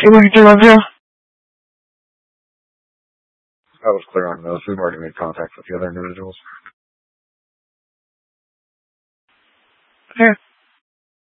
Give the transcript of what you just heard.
Hey, what are you doing on there? I was clear on those. We've already made contact with the other individuals. Okay.